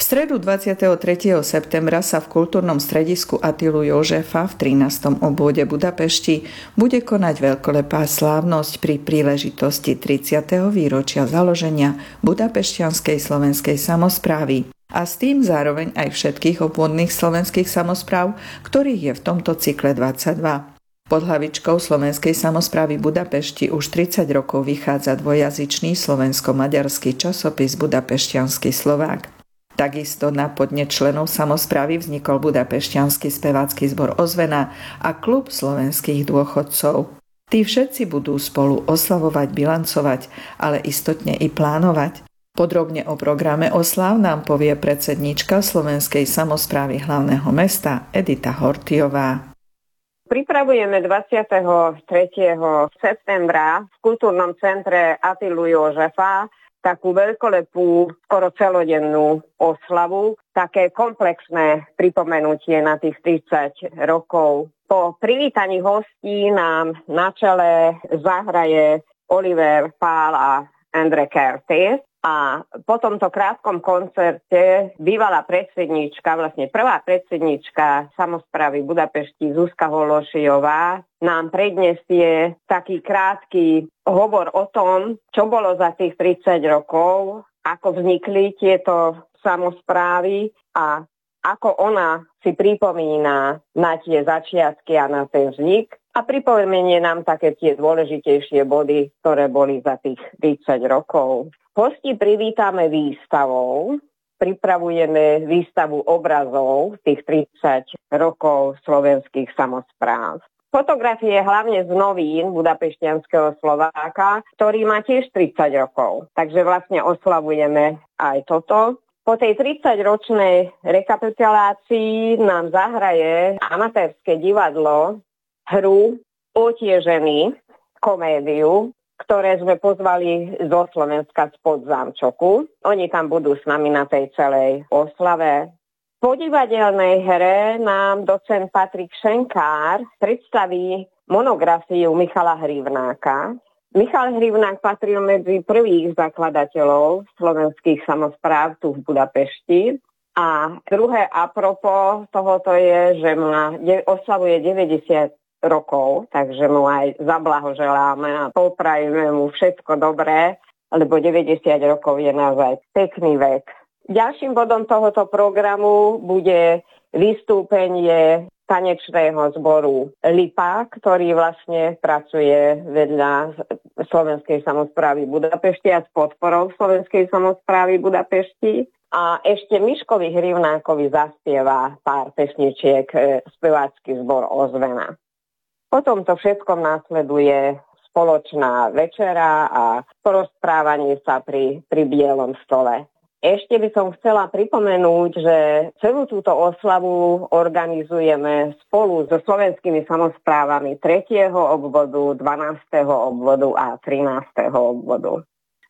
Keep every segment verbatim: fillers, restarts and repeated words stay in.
stredu dvadsiateho tretieho septembra sa v kultúrnom stredisku Attilu Jožefa v trinástom obvode Budapešti bude konať veľkolepá slávnosť pri príležitosti tridsiateho výročia založenia Budapešťanskej slovenskej samosprávy a s tým zároveň aj všetkých obvodných slovenských samospráv, ktorých je v tomto cykle dvadsaťdva. Pod hlavičkou Slovenskej samosprávy Budapešti už tridsať rokov vychádza dvojazyčný slovensko-maďarský časopis Budapešťanský Slovák. Takisto na podnet členov samosprávy vznikol Budapešťanský spevácky zbor Ozvena a klub slovenských dôchodcov. Tí všetci budú spolu oslavovať, bilancovať, ale istotne i plánovať. Podrobne o programe osláv nám povie predsedníčka Slovenskej samosprávy hlavného mesta Edita Horthyová. Pripravujeme dvadsiateho tretieho septembra v kultúrnom centre Attilu Jožefa takú veľkolepú, skoro celodennú oslavu, také komplexné pripomenutie na tých tridsať rokov. Po privítaní hostí nám na čele zahraje Oliver Pál a Endre Kertész. A po tomto krátkom koncerte bývalá predsedníčka, vlastne prvá predsedníčka samosprávy Budapešti Zuzka Hološijová nám predniesie taký krátky hovor o tom, čo bolo za tých tridsať rokov, ako vznikli tieto samosprávy a ako ona si pripomína na tie začiatky a na ten vznik. A pripomenie nám také tie dôležitejšie body, ktoré boli za tých tridsať rokov. Hosti privítame výstavou. Pripravujeme výstavu obrazov tých tridsať rokov slovenských samospráv. Fotografie hlavne z novín Budapešťanského Slováka, ktorý má tiež tridsať rokov. Takže vlastne oslavujeme aj toto. Po tej tridsaťročnej rekapitulácii nám zahraje amatérske divadlo hru Otiežený, komédiu, ktoré sme pozvali zo Slovenska spod Zámčoku. Oni tam budú s nami na tej celej oslave. Po divadelnej hre nám docent Patrik Šenkár predstaví monografiu Michala Hrivnáka. Michal Hrivnák patril medzi prvých zakladateľov slovenských samospráv tu v Budapešti. A druhé apropo tohoto je, že má, oslavuje deväťdesiat rokov, takže mu aj zablahoželáme a poprajme mu všetko dobré, lebo deväťdesiat rokov je naozaj pekný vek. Ďalším bodom tohoto programu bude vystúpenie tanečného zboru Lipa, ktorý vlastne pracuje vedľa Slovenskej samosprávy Budapešti a s podporou Slovenskej samosprávy Budapešti. A ešte Miškovi Hrivnákovi zaspieva pár pesničiek spevácky zbor Ozvena. Po tomto všetkom následuje spoločná večera a porozprávanie sa pri, pri bielom stole. Ešte by som chcela pripomenúť, že celú túto oslavu organizujeme spolu so slovenskými samosprávami tretieho obvodu, dvanásteho obvodu a trinásteho obvodu.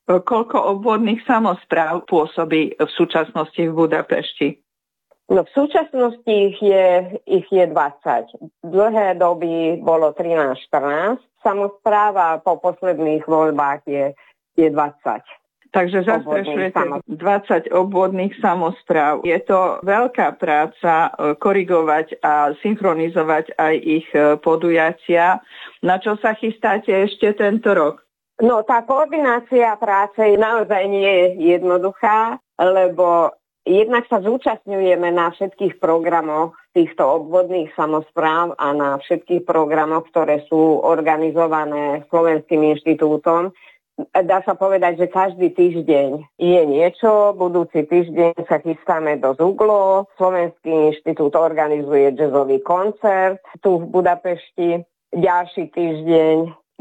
Koľko obvodných samospráv pôsobí v súčasnosti v Budapešti? No v súčasnosti ich je, ich je dvadsať. Dlhé doby bolo trinásť štrnásť. Samospráva po posledných voľbách je, je dvadsať. Takže zastrešujete dvadsať obvodných samospráv. Je to veľká práca korigovať a synchronizovať aj ich podujatia. Na čo sa chystáte ešte tento rok? No tá koordinácia práce naozaj nie je jednoduchá, lebo jednak sa zúčastňujeme na všetkých programoch týchto obvodných samospráv a na všetkých programoch, ktoré sú organizované Slovenským inštitútom. Dá sa povedať, že každý týždeň je niečo. Budúci týždeň sa chystáme do Zuglo. Slovenský inštitút organizuje jazzový koncert tu v Budapešti. Ďalší týždeň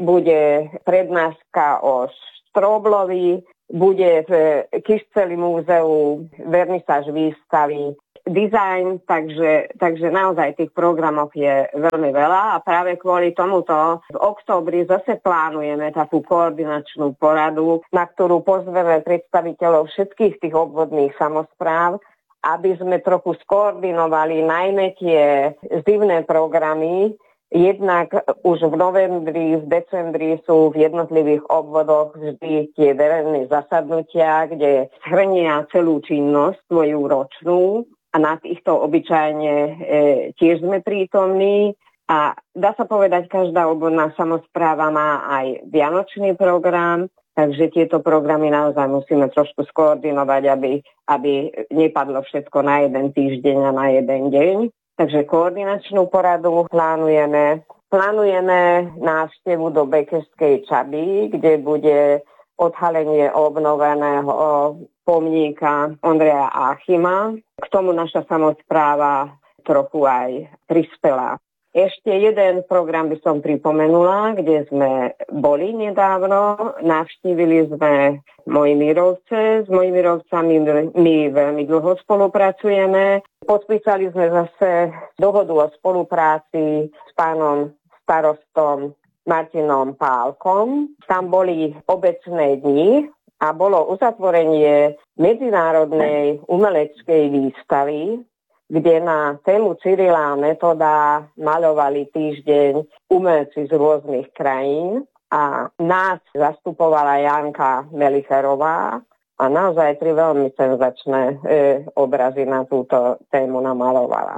bude prednáška o Štróblovi. Bude v Kišceli múzeu vernisáž výstavy design, takže, takže naozaj tých programov je veľmi veľa a práve kvôli tomuto v októbri zase plánujeme takú koordinačnú poradu, na ktorú pozveme predstaviteľov všetkých tých obvodných samospráv, aby sme trochu skoordinovali najmä tie zimné programy, Jednak už v novembri, v decembri sú v jednotlivých obvodoch vždy tie verejné zasadnutia, kde zhrnia celú činnosť svoju ročnú a na týchto obyčajne e, tiež sme prítomní. A dá sa povedať, každá obvodná samospráva má aj vianočný program, takže tieto programy naozaj musíme trošku skoordinovať, aby, aby nepadlo všetko na jeden týždeň a na jeden deň. Takže koordinačnú poradu plánujeme. Plánujeme návštevu do Bekerskej Čaby, kde bude odhalenie obnoveného pomníka Ondreja Áchima. K tomu naša samospráva trochu aj prispela. Ešte jeden program by som pripomenula, kde sme boli nedávno. Navštívili sme Mojmirovce. S Mojmirovcami my veľmi dlho spolupracujeme. Podpísali sme zase dohodu o spolupráci s pánom starostom Martinom Pálkom. Tam boli obecné dni a bolo uzatvorenie medzinárodnej umeleckej výstavy, kde na tému Cyrila a Metoda maľovali týždeň umelci z rôznych krajín a nás zastupovala Janka Melicherová a naozaj tri veľmi senzačné e, obrazy na túto tému namalovala.